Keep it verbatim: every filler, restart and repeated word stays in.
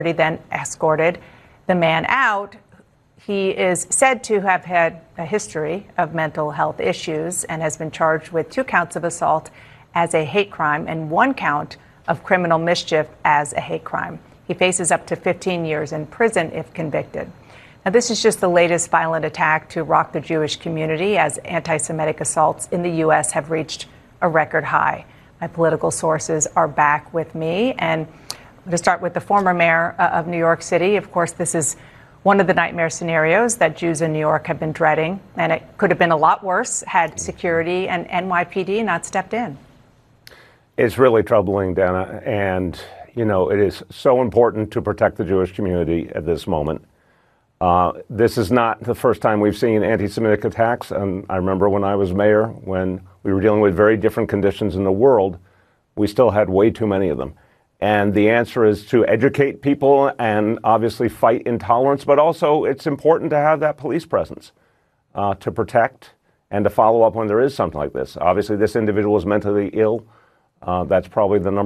then escorted the man out. He is said to have had a history of mental health issues and has been charged with two counts of assault as a hate crime and one count of criminal mischief as a hate crime. He faces up to fifteen years in prison if convicted. Now, this is just the latest violent attack to rock the Jewish community as anti-Semitic assaults in the U S have reached a record high. My political sources are back with me, and I'm going to start with the former mayor of New York City. Of course, this is one of the nightmare scenarios that Jews in New York have been dreading, and it could have been a lot worse had security and N Y P D not stepped in. It's really troubling, Dana, and, you know, it is so important to protect the Jewish community at this moment. Uh, this is not the first time we've seen anti-Semitic attacks, and I remember when I was mayor, when we were dealing with very different conditions in the world, we still had way too many of them. And the answer is to educate people and obviously fight intolerance, but also it's important to have that police presence uh, to protect and to follow up when there is something like this. Obviously, this individual is mentally ill. Uh, that's probably the number